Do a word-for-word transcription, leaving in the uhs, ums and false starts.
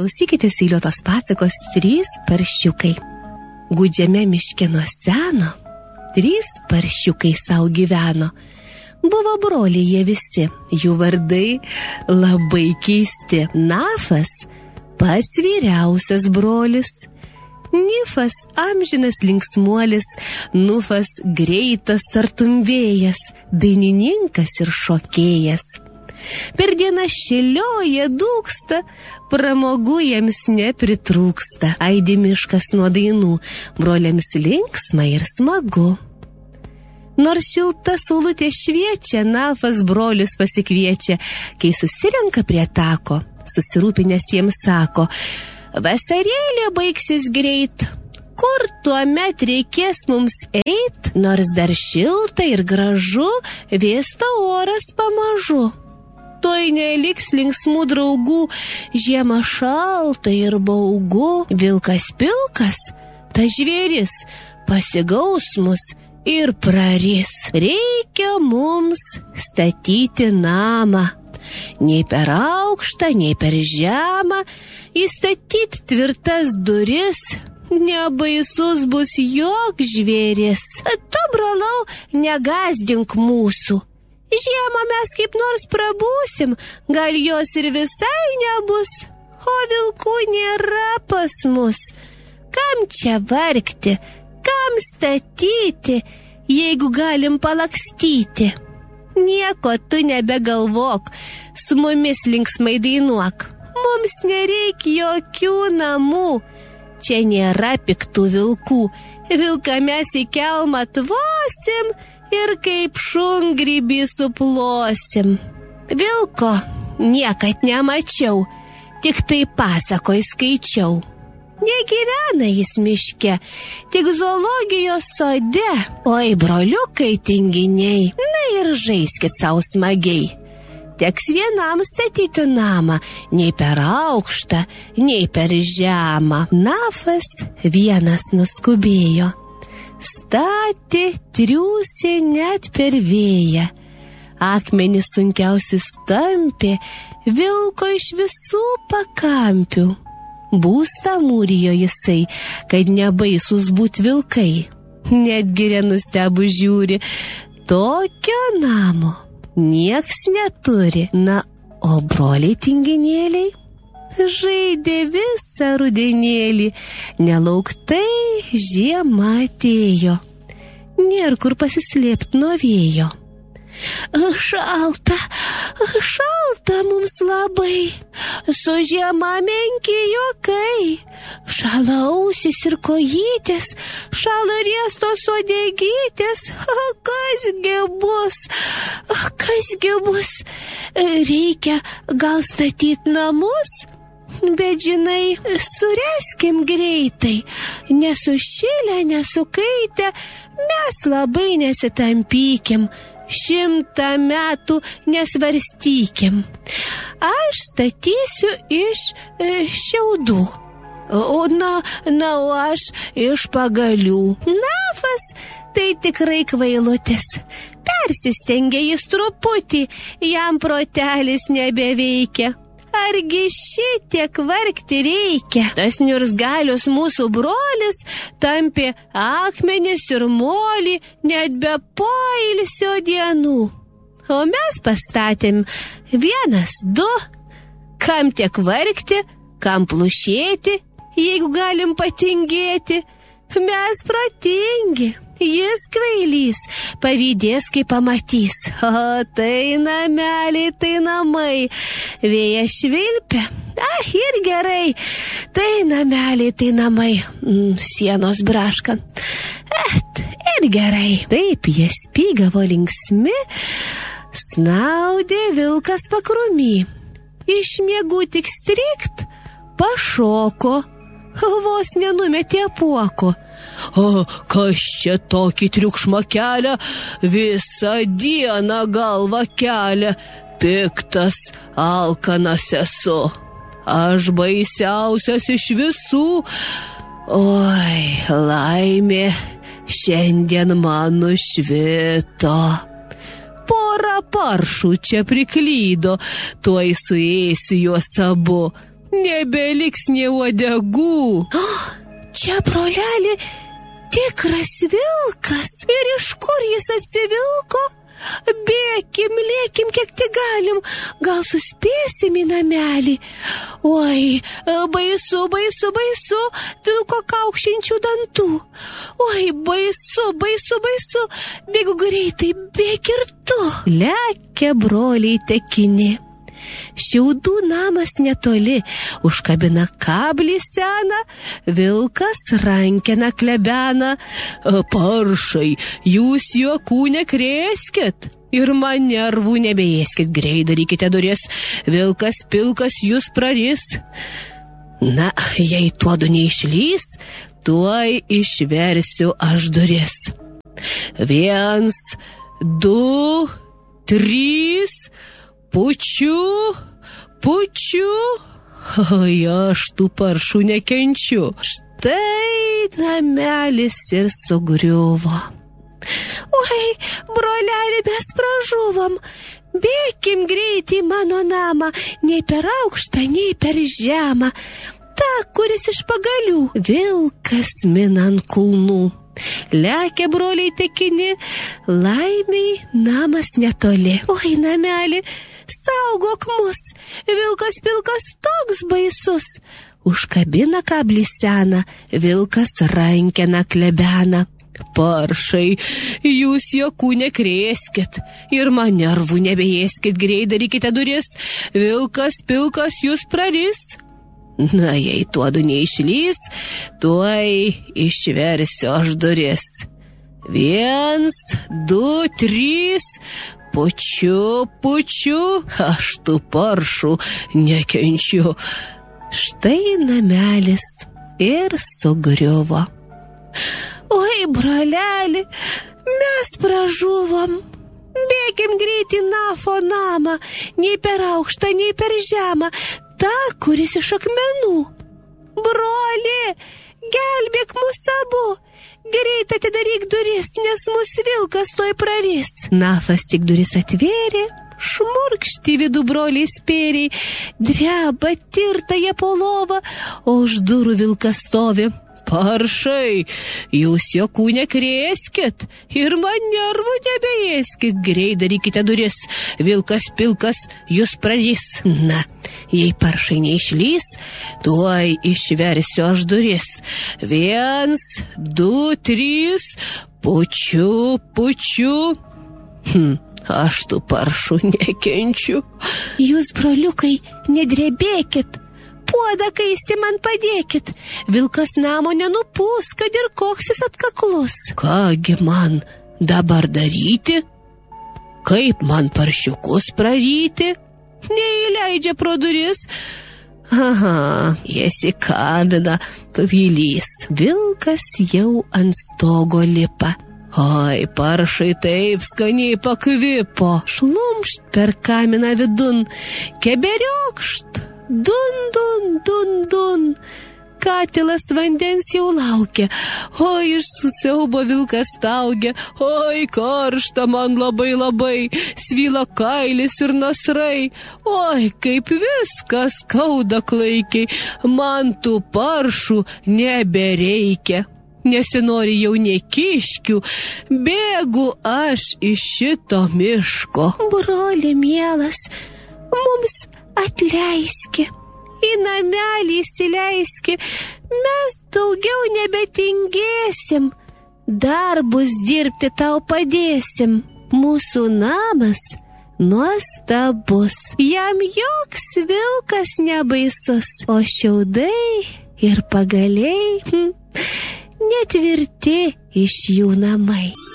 klausykitės eiliuotos pasakos Trys paršiukai. Gūdžiame miške nuo seno trys paršiukai sau gyveno. Buvo broliai jie visi, jų vardai labai keisti. Nafas pats vyriausias brolis, Nifas amžinas linksmuolis, Nufas greitas tartum vėjas, dainininkas ir šokėjas. Per dieną šėlioja dūksta, pramogų jiems nepritrūksta. Aidi miškas nuo dainų, broliams linksma ir smagu. Nors šilta saulutė šviečia, Nafas brolius pasikviečia, kai susirenka prie tako, susirūpinęs jiems sako: vasarėlė baigsis greit, kur tuomet reikės mums eit? Nors dar šilta ir gražu, vėsta oras pamažu. Toj neliks linksmų draugų, žiema šalta ir baugu. Vilkas pilkas, ta žvėris, pasigaus mus ir praris. Reikia mums statyti namą, nei per aukštą, nei per žemą, įstatyti tvirtas duris, nebaisus bus joks žvėris. Tu, brolau, negąsdink mūsų. Žiemą mes kaip nors prabūsim, gal jos ir visai nebus, o vilkų nėra pas mus. Kam čia vargti, kam statyti, jeigu galim palakstyti? Nieko tu nebegalvok, su mumis linksmai dainuok. Mums nereikia jokių namų, čia nėra piktų vilkų. Vilką mes į kelmą tvosim ir kaip šungrybį suplosim. Vilko niekad nemačiau, tik tai pasakoj skaičiau. Negyvena jis miške, tik zoologijos sode. Oi, broliukai tinginiai, na ir žaiskit sau smagiai. Teks vienam statyti namą, nei per aukštą, nei per žemą. Nafas vienas nuskubėjo, statė, triūsė net per vėją. Akmenys sunkiausius tampė, vilko iš visų pakampių. Būstą mūrijo jisai, kad nebaisus būt vilkai. Net giria nustebus žiūri, tokio namo nieks neturi. Na, o broliai tinginėliai žaidė visą rudenėlį, nelauktai žiema atėjo, nėr kur pasislėpti nuo vėjo. Šalta, šalta mums labai, su žiema menki juokai, šala ausis ir kojytės, šala riestos uodegytės. Kasgi bus, kasgi bus, reikia gal statyti namus? Bet žinai, sureskim greitai, nesušilę, nesukaitę, mes labai nesitampykim, šimtą metų nesvarstykim. Aš statysiu iš e, šiaudų, o na, na, o aš iš pagalių. Nafas tai tikrai kvailutis, persistengė jis truputį, jam protelis nebeveikia. Argi šitiek vargti reikia? Tas niurzgalius mūsų brolis tampė akmenis ir molį net be poilsio dienų. O mes pastatėm vienas, du. Kam tiek vargti, kam plušėti, jeigu galim patingėti? Mes protingi, jis kvailys, pavydės, kai pamatys. O tai nameliai, tai namai, vėjas švilpia. Ah, ir gerai, tai nameliai, tai namai, mm, sienos braška. Et, ir gerai. Taip, jie spygavo linksmi, snaudė vilkas pakrūmy. Iš miegų tik strikt, pašoko, vos nenumetė apuoko. O kas čia tokį triukšmą kelia, visą dieną galvą kelia, piktas, alkanas esu, aš baisiausias iš visų. Oi, laimė, šiandien man nušvito. Pora paršų čia priklydo, tuoj suėsiu juos abu. nebeliks nė uodegų. Oh, čia, broleli, tikras vilkas. Ir iš kur jis atsivilko? Bėkim, lėkim, kiek tik galim. Gal suspėsim į namelį. Oi, baisu, baisu, baisu, vilko kaukšinčių dantų. Oi, baisu, baisu, baisu. Bėgu greitai, bėk ir tu. Lekia broliai tekini. Šiaudų namas netoli, užkabina kablį seną, vilkas rankena klebena. Paršai, jūs juokų nekrėskit ir man nervų nebeėskit, greit darykite duris, vilkas pilkas jūs praris. Na, jei tuodu neišlys, tuoj išversiu aš duris. Viens, du, trys, pučiu, pučiu, oi, aš tų paršų nekenčiu. Štai namelis ir sugriuvo. Oi, broleli, mes pražuvom. Bėkim greit į mano namą, nei per aukštą, nei per žemą. Ta, kuris iš pagalių. Vilkas mina ant kulnų. Lekia broliai tekini, laimiai namas netoli. Oi, nameli, saugok mus, vilkas pilkas toks baisus. Užkabina kablį seną, vilkas rankena klebena. Paršai, jūs juokų nekrėskit ir man nervų nebeėskit, greit darykite duris, vilkas pilkas jūs praris. Na, jei tuodu neišlys, tuoj išversiu aš duris. Viens, du, trys, pučiu, pučiu, aš tų paršų nekenčiu. Štai namelis ir sugriuvo. Oi, broleli, mes pražuvom. Bėkim greit į Nafo namą, nei per aukštą, nei per žemą, tą, kuris iš akmenų. Broli, gelbėk mus abu, greit atidaryk duris, nes mus vilkas tuoj praris. Nafas tik duris atvėrė, šmurkšti vidų broliai spėriai, dreba tirta jie po lovą, o už durų vilkas stovi. Paršai, jūs juokų nekrėskit ir man nervų nebeėskit, greit darykite duris, vilkas pilkas jūs praris. Na, jei paršai neišlys, tuoj išversiu aš duris. Viens, du, trys, pučiu, pučiu. Hm, aš tų paršų nekenčiu. Jūs, broliukai, nedrebėkit. Puodą kaisti man padėkit, vilkas namo nenupūs, kad ir koks jis atkaklus. Kągi man dabar daryti? Kaip man paršiukus praryti? Neįleidžia pro duris. Aha, jis įkabina pavilys. Vilkas jau ant stogo lipa. Oi, paršai taip skaniai pakvipo. Šlumšt per kaminą vidun, keberiokšt. Dun, dun, dun, dun. Katilas vandens jau laukia. Oi, iš susiaubo vilkas staugia. Oi, karšta man labai labai. Svyla kailis ir nasrai. Oi, kaip viskas skauda klaikiai. Man tų paršų nebereikia. Nesinori jau nė kiškių. Bėgu aš iš šito miško. Broli mielas, mums atleiski, į namelį įsileiski, mes daugiau nebetingėsim, darbus dirbti tau padėsim, mūsų namas nuostabus, jam joks vilkas nebaisus, o šiaudai ir pagaliai hm, netvirti iš jų namai.